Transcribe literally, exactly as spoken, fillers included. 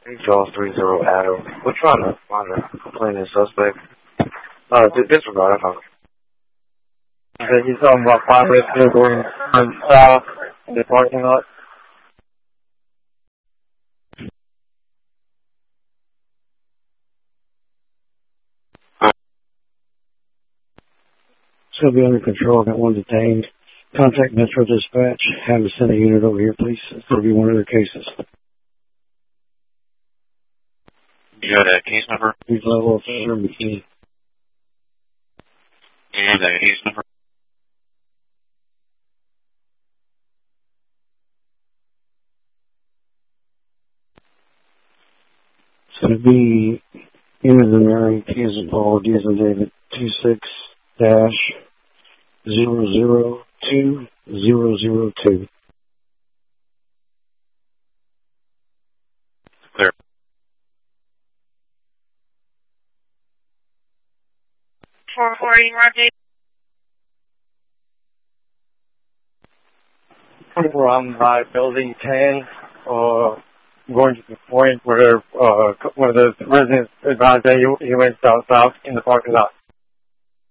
H L three zero Adam. We're trying to find a complaining suspect. Uh, disregard, I found it. He's talking about five red going south in the parking lot. Still be under control. Got one detained. Contact Metro Dispatch. Have them send a unit over here, please. It's going to be one of their cases. You got a case number? He's level officer McKinney. And a case number? It's going to be M as in Mary, T as in Paul, D as in David, two six dash zero zero two zero zero two. Clear. four forty, Roger. We're on by building ten, uh, going to the point where uh, one of the residents advised that he, he went south south in the parking lot.